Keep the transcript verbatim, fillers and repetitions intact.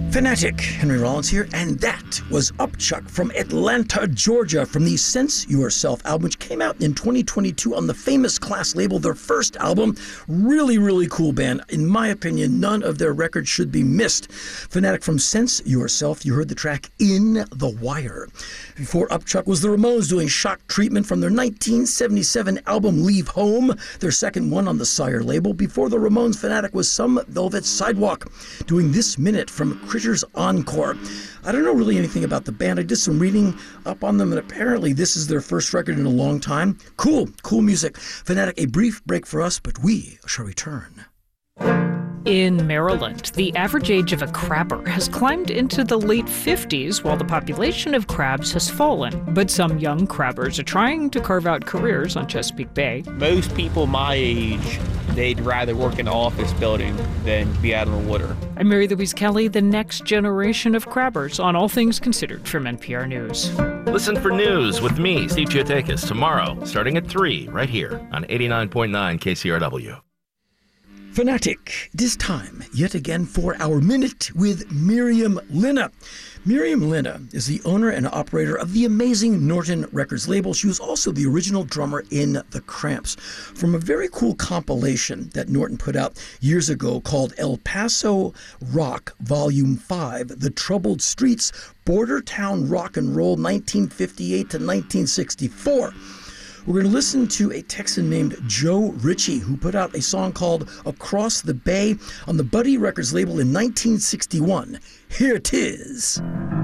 Fanatic, Henry Rollins here, and that was Upchuck from Atlanta, Georgia, from the Sense Yourself album, which came out in twenty twenty-two on the famous Class label, their first album. Really, really cool band. In my opinion, none of their records should be missed. Fanatic from Sense Yourself, you heard the track In the Wire. Before Upchuck was the Ramones doing Shock Treatment from their nineteen seventy-seven album Leave Home, their second one on the Sire label. Before the Ramones, Fanatic was Some Velvet Sidewalk, doing This Minute from Critters Encore. I don't know really anything about the band. I did some reading up on them, and apparently this is their first record in a long time. Cool, cool music. Fanatic, a brief break for us, but we shall return. In Maryland, the average age of a crabber has climbed into the late fifties while the population of crabs has fallen. But some young crabbers are trying to carve out careers on Chesapeake Bay. Most people my age, they'd rather work in an office building than be out on the water. I'm Mary Louise Kelly, the next generation of crabbers on All Things Considered from N P R News. Listen for news with me, Steve Chiotakis, tomorrow, starting at three, right here on eighty-nine point nine K C R W. Fanatic, it is time yet again for our Minute with Miriam Linna. Miriam Linna is the owner and operator of the amazing Norton Records label. She was also the original drummer in The Cramps. From a very cool compilation that Norton put out years ago called El Paso Rock Volume five, The Troubled Streets, Border Town Rock and Roll nineteen fifty-eight to nineteen sixty-four. We're going to listen to a Texan named Joe Ritchie, who put out a song called Across the Bay on the Buddy Records label in nineteen sixty-one. Here it is.